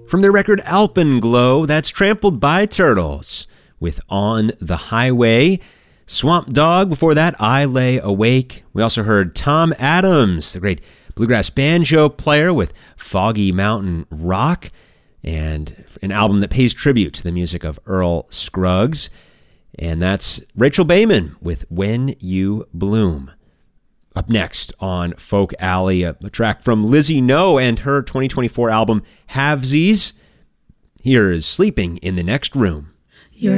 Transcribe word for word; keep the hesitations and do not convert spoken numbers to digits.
From their record Alpenglow, that's Trampled by Turtles with On the Highway. Swamp Dogg, before that, I Lay Awake. We also heard Tom Adams, the great bluegrass banjo player, with Foggy Mountain Rock, and an album that pays tribute to the music of Earl Scruggs. And that's Rachel Bayman with When You Bloom. Up next on Folk Alley, a, a track from Lizzie No and her twenty twenty-four album Halvesies. Here is Sleeping in the Next Room.